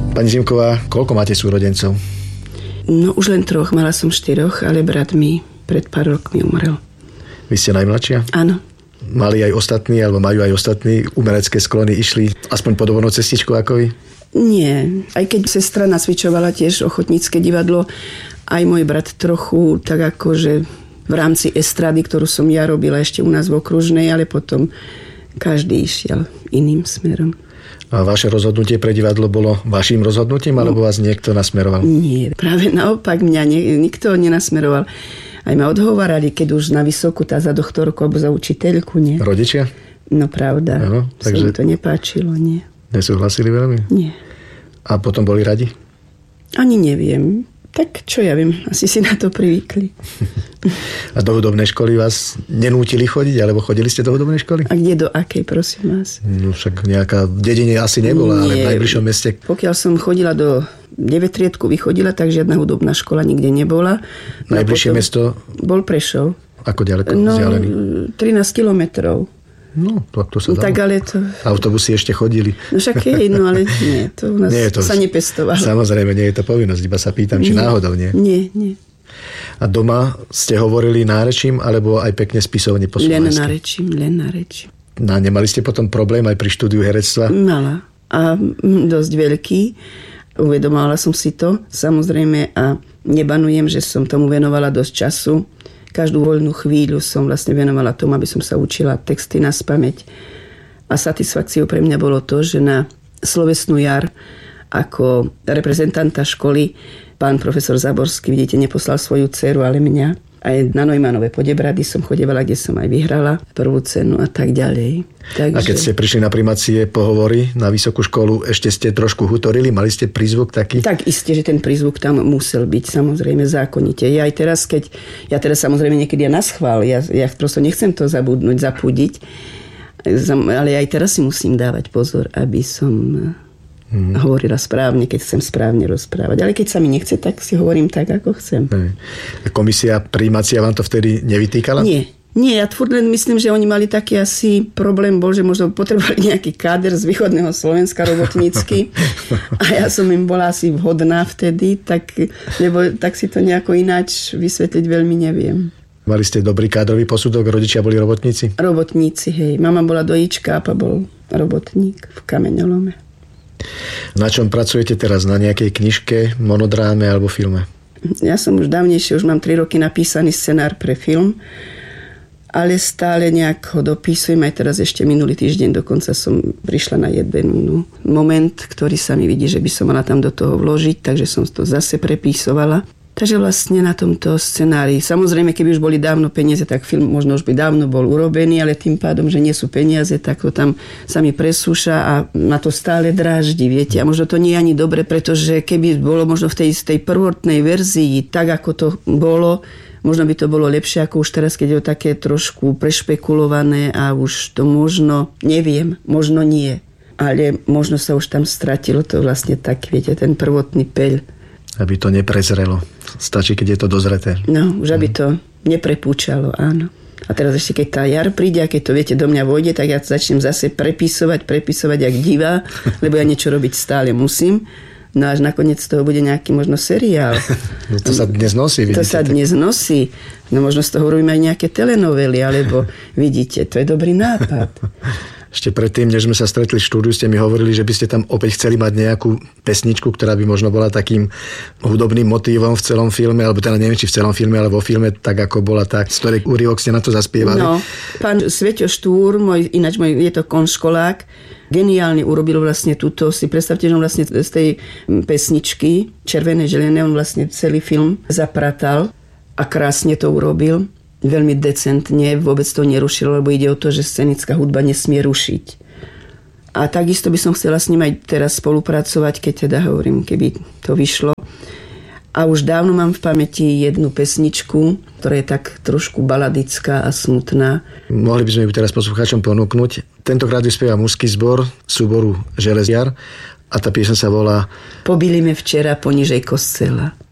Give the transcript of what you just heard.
Pani Zimková, koľko máte súrodencov? No už len 3, mala som 4, ale brat mi pred pár rokmi umrel. Vy ste najmladšia? Áno. Mali aj ostatní, alebo majú aj ostatní umelecké sklony, išli aspoň podobnou cestičkou ako vy? Nie, aj keď sestra nasvičovala tiež ochotnícke divadlo, aj môj brat trochu tak akože v rámci estrady, ktorú som ja robila ešte u nás v Okružnej, ale potom každý išiel iným smerom. A vaše rozhodnutie pre divadlo bolo vaším rozhodnutím, alebo vás niekto nasmeroval? Nie, práve naopak mňa nikto nenasmeroval. Aj ma odhovárali, keď už na vysokú za doktorku alebo za učiteľku, nie. Rodičia? No pravda, takže sa mi to nepáčilo, nie. Nesúhlasili veľmi? Nie. A potom boli radi? Ani neviem. Tak čo ja viem, asi si na to privykli. A do hudobnej školy vás nenútili chodiť, alebo chodili ste do hudobnej školy? A kde, do akej, prosím vás? No však nejaká v dedine asi nebola, ale v najbližšom meste. Pokiaľ som chodila do 9. triedku vychodila, tak žiadna hudobná škola nikde nebola. Najbližšie mesto? Bol Prešov. Ako ďaleko vzdialený? 13 kilometrov. No, to sa dalo. Tak ale to... Autobusy ešte chodili. No však ale nie, to u nás sa nepestovalo. Samozrejme, nie je to povinnosť, iba sa pýtam, či náhodou nie. Nie. A doma ste hovorili nárečím, alebo aj pekne spisovne po slovensky? Len nárečím. No, nemali ste potom problém aj pri štúdiu herectva? Mala. A dosť veľký. Uvedomovala som si to, samozrejme, a nebanujem, že som tomu venovala dosť času. Každú voľnú chvíľu som vlastne venovala tomu, aby som sa učila texty naspamäť. A satisfakciou pre mňa bolo to, že na slovesnú jar ako reprezentanta školy pán profesor Záborský, vidíte, neposlal svoju dceru, ale mňa. Aj na Neumanove Podebrady som chodievala, kde som aj vyhrala prvú cenu a tak ďalej. Takže... A keď ste prišli na primácie pohovory na vysokú školu, ešte ste trošku hutorili? Mali ste prízvuk taký? Tak isté, že ten prízvuk tam musel byť samozrejme zákonite. Ja teraz samozrejme niekedy naschvál, ja prosto nechcem to zabudnúť, zapúdiť, ale aj teraz si musím dávať pozor, aby som... hovorila správne, keď chcem správne rozprávať. Ale keď sa mi nechce, tak si hovorím tak, ako chcem. Komisia prijímacia vám to vtedy nevytýkala? Nie, ja furt len myslím, že oni mali taký asi problém bol, že možno potrebovali nejaký káder z východného Slovenska robotnícky a ja som im bola asi vhodná vtedy, tak si to nejako ináč vysvetliť veľmi neviem. Mali ste dobrý kádrový posudok, rodičia boli robotníci? Robotníci, hej. Mama bola dojíčka, a bol robotník v Kameňolome. Na čom pracujete teraz? Na nejakej knižke, monodráme alebo filme? Ja som už dávnejšie, už mám 3 roky napísaný scenár pre film, ale stále nejak ho dopísujem. Aj teraz ešte minulý týždeň dokonca som prišla na jeden moment, ktorý sa mi vidí, že by som mala tam do toho vložiť, takže som to zase prepísovala. Takže vlastne na tomto scenári, samozrejme, keby už boli dávno peniaze, tak film možno už by dávno bol urobený, ale tým pádom, že nie sú peniaze, tak to tam sa mi presúša a ma to stále dráždi, viete. A možno to nie je ani dobre, pretože keby bolo možno v tej prvotnej verzii tak, ako to bolo, možno by to bolo lepšie ako už teraz, keď je to také trošku prešpekulované a už to možno, neviem, možno nie. Ale možno sa už tam stratilo to vlastne tak, viete, ten prvotný peľ. Aby to neprezrelo. Stačí, keď je to dozreté. No, už aby to neprepúčalo, áno. A teraz ešte, keď tá jar príde a keď to, viete, do mňa vojde, tak ja začnem zase prepisovať jak divá, lebo ja niečo robiť stále musím. No až nakoniec toho bude nejaký možno seriál. No to sa dnes nosí, vidíte. To sa dnes nosí. No možno z toho robíme aj nejaké telenovely, alebo vidíte, to je dobrý nápad. Ešte predtým, než sme sa stretli v štúdiu, ste mi hovorili, že by ste tam opäť chceli mať nejakú pesničku, ktorá by možno bola takým hudobným motívom v celom filme, alebo teda neviem, či v celom filme, ale vo filme, tak ako bola tak, z ktorej úryvok ste na to zaspievali. No, pán Sveťo Štúr, ináč je to konškolák, geniálne urobil vlastne túto, si predstavte, že on vlastne z tej pesničky Červené želené, on vlastne celý film zapratal a krásne to urobil. Veľmi decentne, vôbec to nerušilo, lebo ide o to, že scenická hudba nesmie rušiť. A takisto by som chcela s ním aj teraz spolupracovať, keď teda hovorím, keby to vyšlo. A už dávno mám v pamäti jednu pesničku, ktorá je tak trošku baladická a smutná. Mohli by sme ju teraz poslucháčom ponúknuť. Tentokrát ju spieva mužský zbor súboru Železiar a tá pieseň sa volá Pobili me včera ponižej kostela.